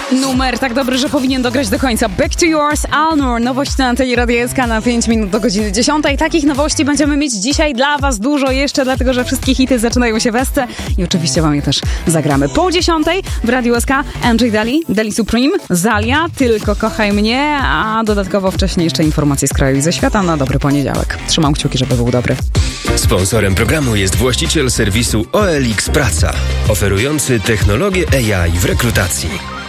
Numer tak dobry, że powinien dograć do końca. Back to Yours, Alnur. Nowość na antenie Radia SK na 5 minut do godziny 10. Takich nowości będziemy mieć dzisiaj dla was dużo jeszcze, dlatego że wszystkie hity zaczynają się w SC i oczywiście wam je też zagramy. Po 10 w Radiu SK Andrzej Dali, Dali Supreme, Zalia, Tylko kochaj mnie, a dodatkowo wcześniej jeszcze informacje z kraju i ze świata na dobry poniedziałek. Trzymam kciuki, żeby był dobry. Sponsorem programu jest właściciel serwisu OLX Praca, oferujący technologię AI w rekrutacji.